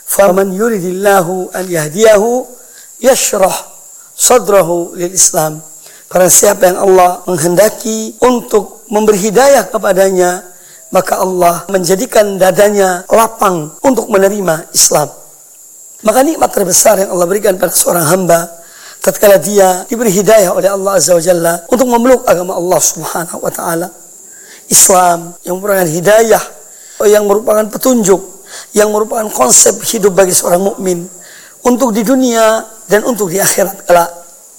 Faman yuridillahu an yahdiyahu yashrah sadrahu lil Islam. Barang siapa yang Allah menghendaki untuk memberi hidayah kepadanya, maka Allah menjadikan dadanya lapang untuk menerima Islam. Maka nikmat terbesar yang Allah berikan pada seorang hamba tatkala dia diberi hidayah oleh Allah Azza wa Jalla untuk memeluk agama Allah Subhanahu wa taala. Islam yang merupakan hidayah, yang merupakan petunjuk, yang merupakan konsep hidup bagi seorang mukmin untuk di dunia dan untuk di akhirat kelak.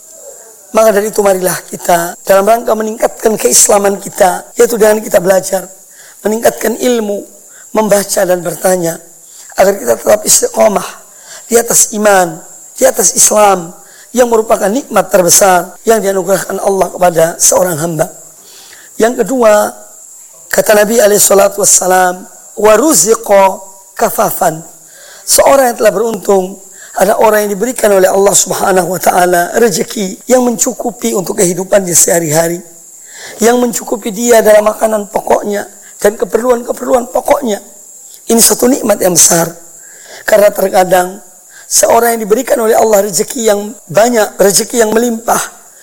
Maka dari itu marilah kita dalam rangka meningkatkan keislaman kita, yaitu dengan kita belajar, meningkatkan ilmu, membaca dan bertanya, agar kita tetap istiqomah di atas iman, di atas Islam yang merupakan nikmat terbesar yang dianugerahkan Allah kepada seorang hamba. Yang kedua, kata Nabi alaihissalatu wassalam, waruziqa kafafan. Seorang yang telah beruntung ada orang yang diberikan oleh Allah Subhanahu wa taala rezeki yang mencukupi untuk kehidupan dia sehari-hari, yang mencukupi dia dalam makanan pokoknya dan keperluan-keperluan pokoknya. Ini satu nikmat yang besar. Karena terkadang seorang yang diberikan oleh Allah rezeki yang banyak, rezeki yang melimpah,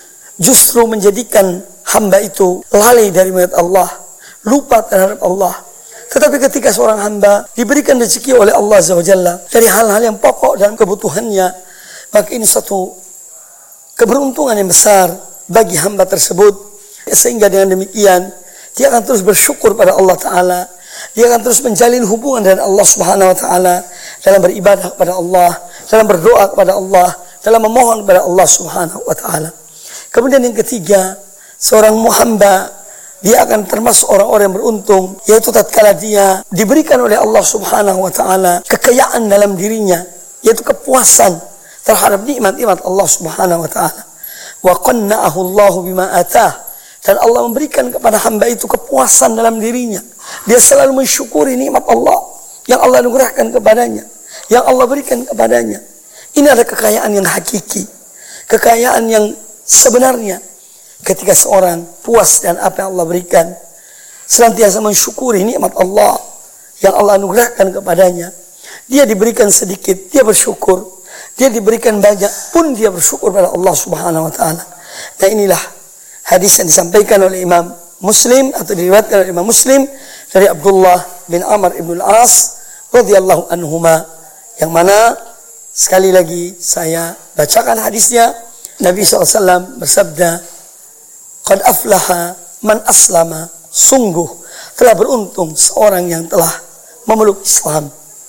justru menjadikan hamba itu lalai dari melihat Allah, lupa terhadap Allah. Tetapi ketika seorang hamba diberikan rezeki oleh Allah Azza wa Jalla dari hal-hal yang pokok dan kebutuhannya, maka ini satu keberuntungan yang besar bagi hamba tersebut. Sehingga dengan demikian dia akan terus bersyukur pada Allah Ta'ala, dia akan terus menjalin hubungan dengan Allah Subhanahu wa Ta'ala dalam beribadah kepada Allah, dalam berdoa kepada Allah, dalam memohon kepada Allah Subhanahu wa Ta'ala. Kemudian yang ketiga, seorang hamba dia akan termasuk orang-orang yang beruntung, yaitu tatkala dia diberikan oleh Allah Subhanahu wa taala kekayaan dalam dirinya, yaitu kepuasan terhadap nikmat-nikmat Allah Subhanahu wa taala. Wa qanna'ahu Allah bima atah, dan Allah memberikan kepada hamba itu kepuasan dalam dirinya. Dia selalu mensyukuri nikmat Allah yang Allah anugerahkan kepadanya, yang Allah berikan kepadanya. Ini adalah kekayaan yang hakiki, kekayaan yang sebenarnya. Ketika seorang puas dengan apa yang Allah berikan, senantiasa mensyukuri nikmat Allah yang Allah anugerahkan kepadanya. Dia diberikan sedikit, dia bersyukur. Dia diberikan banyak pun dia bersyukur pada Allah Subhanahu wa taala. Nah, inilah hadis yang disampaikan oleh Imam Muslim atau diriwayatkan oleh Imam Muslim dari Abdullah bin Amr ibn al-As radhiyallahu anhuma, yang mana sekali lagi saya bacakan hadisnya. Nabi SAW bersabda, qad aflaha man aslama, sungguh telah beruntung seorang yang telah memeluk Islam.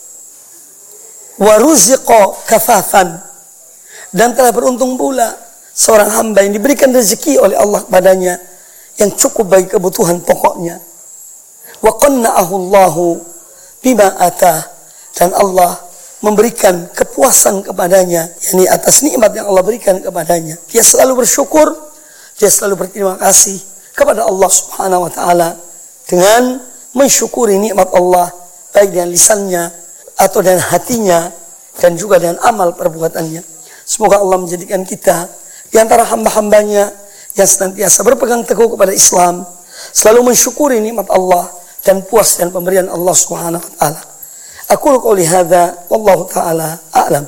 Wa ruziqa kafafan, dan telah beruntung pula seorang hamba yang diberikan rezeki oleh Allah padanya yang cukup bagi kebutuhan pokoknya. Wa qanna'ahu Allahu bima atah, dan Allah memberikan kepuasan kepadanya, yakni atas nikmat yang Allah berikan kepadanya. Dia selalu bersyukur, dia selalu berterima kasih kepada Allah Subhanahu wa taala dengan mensyukuri nikmat Allah baik dengan lisannya atau dengan hatinya dan juga dengan amal perbuatannya. Semoga Allah menjadikan kita di antara hamba-hambanya yang senantiasa berpegang teguh kepada Islam, selalu mensyukuri nikmat Allah dan puas dengan pemberian Allah Subhanahu wa taala. Aqulu qouli hadza wallahu taala a'lam.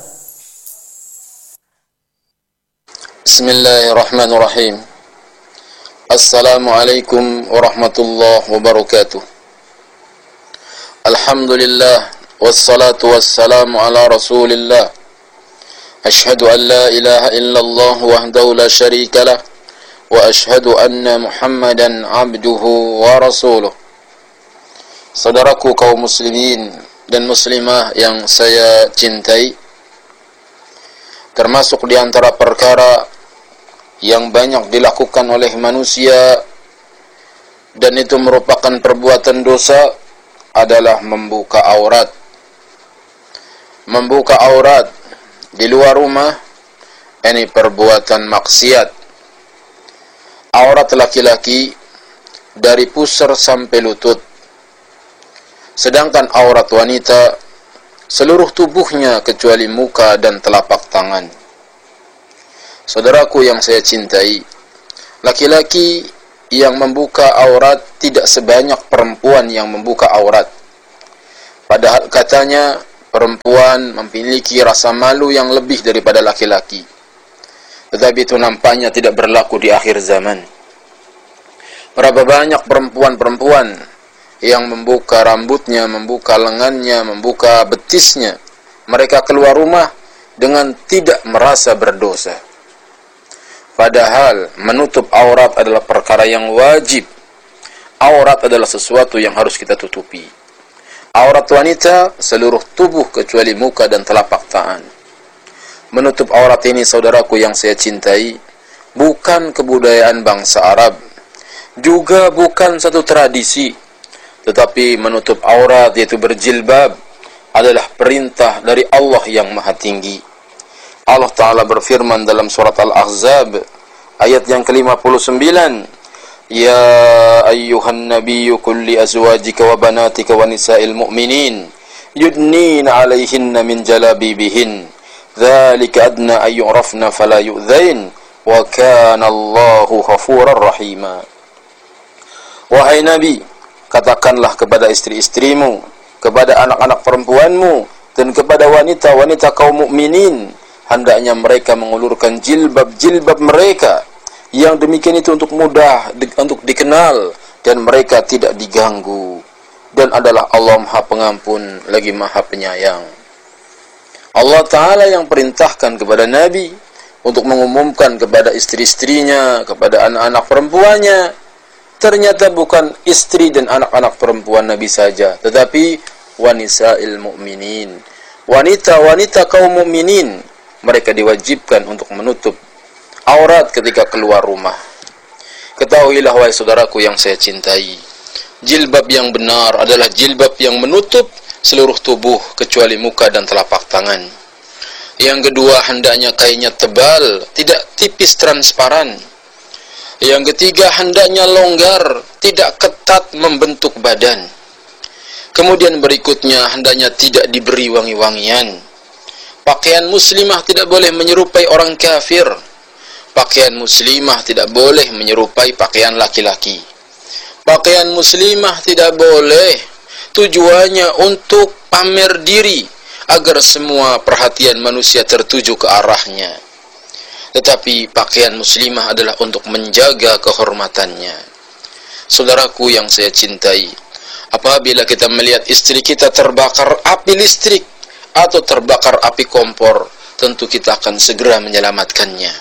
Bismillahirrahmanirrahim. Assalamualaikum warahmatullahi wabarakatuh. Alhamdulillah, wassalatu wassalamu ala rasulillah. Ashhadu an la ilaha illallah wahdahu la syarika lah, wa ashhadu anna Muhammadan abduhu wa rasuluh. Saudaraku kaum muslimin dan muslimah yang saya cintai, termasuk di antara perkara yang banyak dilakukan oleh manusia dan itu merupakan perbuatan dosa adalah membuka aurat. Membuka aurat di luar rumah, ini perbuatan maksiat. Aurat laki-laki dari pusar sampai lutut, sedangkan aurat wanita seluruh tubuhnya kecuali muka dan telapak tangan. Saudaraku yang saya cintai, laki-laki yang membuka aurat tidak sebanyak perempuan yang membuka aurat. Padahal katanya perempuan memiliki rasa malu yang lebih daripada laki-laki. Tetapi itu nampaknya tidak berlaku di akhir zaman. Berapa banyak perempuan-perempuan yang membuka rambutnya, membuka lengannya, membuka betisnya. Mereka keluar rumah dengan tidak merasa berdosa. Padahal menutup aurat adalah perkara yang wajib. Aurat adalah sesuatu yang harus kita tutupi. Aurat wanita seluruh tubuh kecuali muka dan telapak tangan. Menutup aurat ini, saudaraku yang saya cintai, bukan kebudayaan bangsa Arab, juga bukan satu tradisi, tetapi menutup aurat yaitu berjilbab adalah perintah dari Allah yang Maha Tinggi. Allah Ta'ala berfirman dalam surat Al-Ahzab ayat yang ke-59, Ya ayyuhan nabiyyu kulli azwajika wa banatika wa nisa'il mu'minin yudnina 'alaihinna min jalabibihin dzalika adna ay yu'rafna fala yu'dzain wa kana Allahu ghafurar rahima. Wahai Nabi, katakanlah kepada istri-istrimu, kepada anak-anak perempuanmu, dan kepada wanita-wanita kaum mukminin, hendaknya mereka mengulurkan jilbab-jilbab mereka. Yang demikian itu untuk mudah untuk dikenal dan mereka tidak diganggu. Dan adalah Allah Maha Pengampun lagi Maha Penyayang. Allah Ta'ala yang perintahkan kepada Nabi untuk mengumumkan kepada istri-istrinya, kepada anak-anak perempuannya, ternyata bukan istri dan anak-anak perempuan Nabi saja, tetapi wanisa'il mu'minin, wanita-wanita kaum mukminin. Mereka diwajibkan untuk menutup aurat ketika keluar rumah. Ketahuilah wahai saudaraku yang saya cintai, jilbab yang benar adalah jilbab yang menutup seluruh tubuh kecuali muka dan telapak tangan. Yang kedua, hendaknya kainnya tebal, tidak tipis transparan. Yang ketiga, hendaknya longgar, tidak ketat membentuk badan. Kemudian berikutnya, hendaknya tidak diberi wangi-wangian. Pakaian muslimah tidak boleh menyerupai orang kafir. Pakaian muslimah tidak boleh menyerupai pakaian laki-laki. Pakaian muslimah tidak boleh tujuannya untuk pamer diri agar semua perhatian manusia tertuju ke arahnya. Tetapi pakaian muslimah adalah untuk menjaga kehormatannya. Saudaraku yang saya cintai, apabila kita melihat istri kita terbakar api listrik atau terbakar api kompor, tentu kita akan segera menyelamatkannya.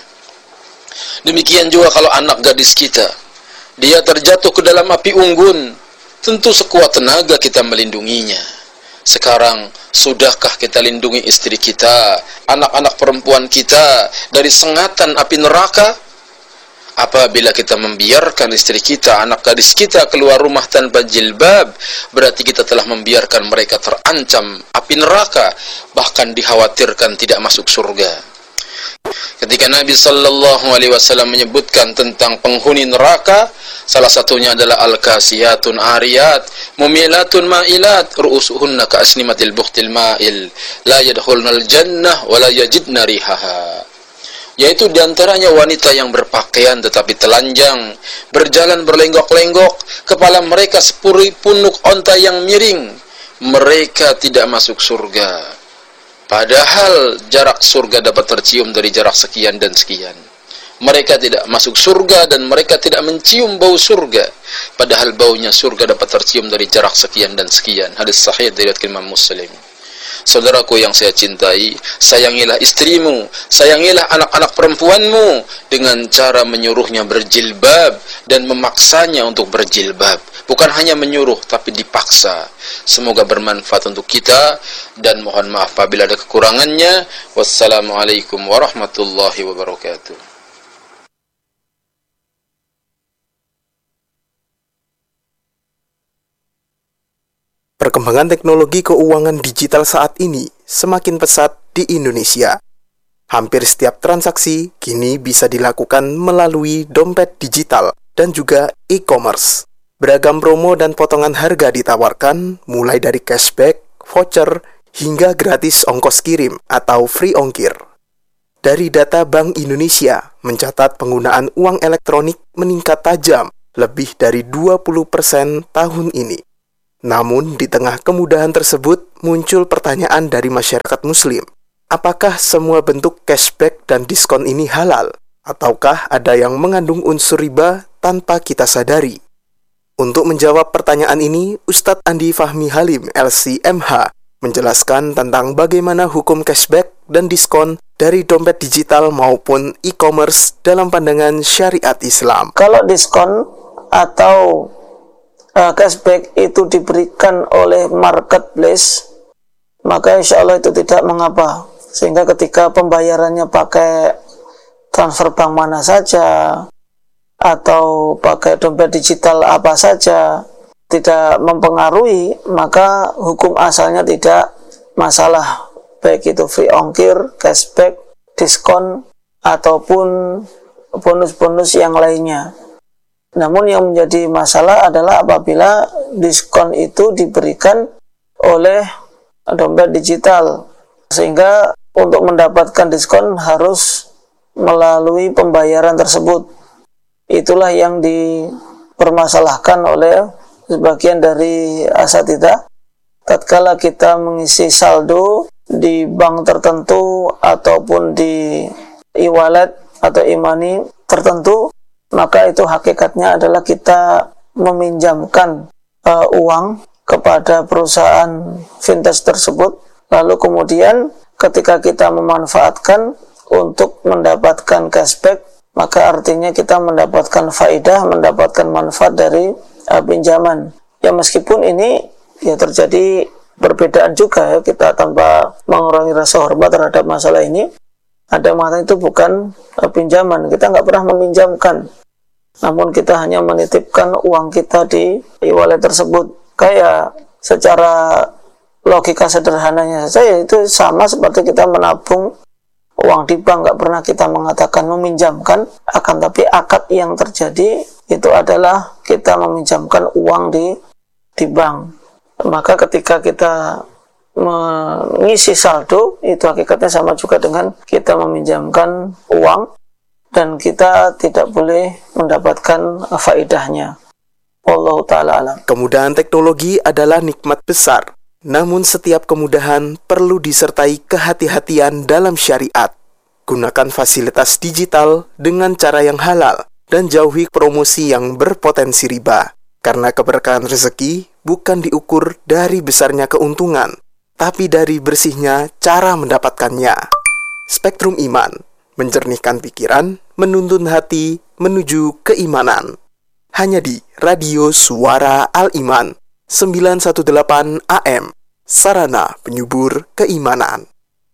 Demikian juga kalau anak gadis kita, dia terjatuh ke dalam api unggun, tentu sekuat tenaga kita melindunginya. Sekarang, sudahkah kita lindungi istri kita, anak-anak perempuan kita dari sengatan api neraka? Apabila kita membiarkan istri kita, anak gadis kita keluar rumah tanpa jilbab, berarti kita telah membiarkan mereka terancam api neraka, bahkan dikhawatirkan tidak masuk surga. Ketika Nabi sallallahu alaihi wasallam menyebutkan tentang penghuni neraka, salah satunya adalah al-kasiyatun ariyat, mumilatun ma'ilat, ru'usuhunna ka'asnimatil bukhtil ma'il, la yadkhulnal jannah wa la yajidna rihaha. Yaitu diantaranya wanita yang berpakaian tetapi telanjang, berjalan berlenggok-lenggok, kepala mereka seperti punuk onta yang miring. Mereka tidak masuk surga. Padahal jarak surga dapat tercium dari jarak sekian dan sekian. Mereka tidak masuk surga dan mereka tidak mencium bau surga. Padahal baunya surga dapat tercium dari jarak sekian dan sekian. Hadis sahih dari Imam Muslim. Saudaraku yang saya cintai, sayangilah istrimu, sayangilah anak-anak perempuanmu dengan cara menyuruhnya berjilbab dan memaksanya untuk berjilbab. Bukan hanya menyuruh, tapi dipaksa. Semoga bermanfaat untuk kita, dan mohon maaf apabila ada kekurangannya. Wassalamualaikum warahmatullahi wabarakatuh. Perkembangan teknologi keuangan digital saat ini semakin pesat di Indonesia. Hampir setiap transaksi kini bisa dilakukan melalui dompet digital dan juga e-commerce. Beragam promo dan potongan harga ditawarkan, mulai dari cashback, voucher, hingga gratis ongkos kirim atau free ongkir. Dari data Bank Indonesia, mencatat penggunaan uang elektronik meningkat tajam, lebih dari 20% tahun ini. Namun, di tengah kemudahan tersebut, muncul pertanyaan dari masyarakat muslim. Apakah semua bentuk cashback dan diskon ini halal? Ataukah ada yang mengandung unsur riba tanpa kita sadari? Untuk menjawab pertanyaan ini, Ustadz Andi Fahmi Halim, LCMH, menjelaskan tentang bagaimana hukum cashback dan diskon dari dompet digital maupun e-commerce dalam pandangan syariat Islam. Kalau diskon atau cashback itu diberikan oleh marketplace, maka insya Allah itu tidak mengapa. Sehingga ketika pembayarannya pakai transfer bank mana saja atau pakai dompet digital apa saja, tidak mempengaruhi, maka hukum asalnya tidak masalah, baik itu free ongkir, cashback, diskon, ataupun bonus-bonus yang lainnya. Namun yang menjadi masalah adalah apabila diskon itu diberikan oleh dompet digital, sehingga untuk mendapatkan diskon harus melalui pembayaran tersebut. Itulah yang dipermasalahkan oleh sebagian dari asatidzah. Tatkala kita mengisi saldo di bank tertentu ataupun di e-wallet atau e-money tertentu, maka itu hakikatnya adalah kita meminjamkan uang kepada perusahaan fintech tersebut, lalu kemudian ketika kita memanfaatkan untuk mendapatkan cashback, maka artinya kita mendapatkan faedah, mendapatkan manfaat dari pinjaman. Ya meskipun ini ya terjadi perbedaan juga ya, kita tanpa mengurangi rasa hormat terhadap masalah ini. Ada mata itu bukan pinjaman, kita nggak pernah meminjamkan, namun kita hanya menitipkan uang kita di e-wallet tersebut. Kayak secara logika sederhananya saja, itu sama seperti kita menabung uang di bank, nggak pernah kita mengatakan meminjamkan, akan tapi akad yang terjadi itu adalah kita meminjamkan uang di bank. Maka ketika kita mengisi saldo, itu hakikatnya sama juga dengan kita meminjamkan uang, dan kita tidak boleh mendapatkan faedahnya. Wallahu ta'ala alam. Kemudahan teknologi adalah nikmat besar. Namun setiap kemudahan perlu disertai kehati-hatian dalam syariat. Gunakan fasilitas digital dengan cara yang halal dan jauhi promosi yang berpotensi riba. Karena keberkahan rezeki bukan diukur dari besarnya keuntungan, tapi dari bersihnya cara mendapatkannya. Spektrum Iman, menjernihkan pikiran, menuntun hati menuju keimanan. Hanya di Radio Suara Al-Iman 918 AM, sarana penyubur keimanan.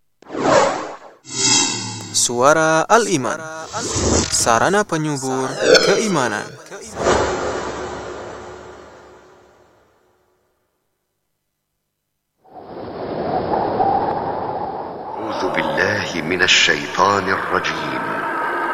Suara Al-Iman, sarana penyubur keimanan. أعوذ بالله من الشيطان الرجيم